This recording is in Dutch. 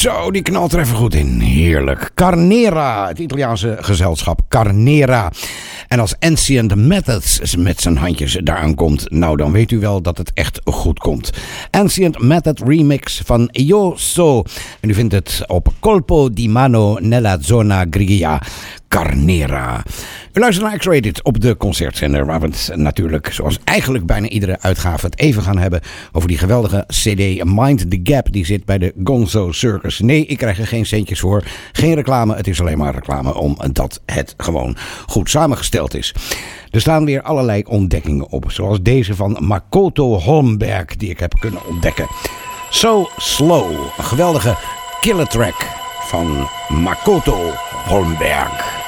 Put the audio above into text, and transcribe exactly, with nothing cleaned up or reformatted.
Zo, die knalt er even goed in. Heerlijk. Carnera, het Italiaanse gezelschap Carnera. En als Ancient Methods met zijn handjes daaraan komt, nou dan weet u wel dat het echt goed komt. Ancient Method remix van Io So. En u vindt het op Colpo di Mano nella Zona Grigia. Carnera. U luistert naar X-Rated op de concertzender, waar we het natuurlijk, zoals eigenlijk bijna iedere uitgave, het even gaan hebben over die geweldige cd Mind the Gap. Die zit bij de Gonzo Circus. Nee, ik krijg er geen centjes voor. Geen reclame. Het is alleen maar reclame omdat het gewoon goed samengesteld is. Er staan weer allerlei ontdekkingen op, zoals deze van Makoto Holmberg, die ik heb kunnen ontdekken. So Slow. Een geweldige killer track van Makoto Holmberg.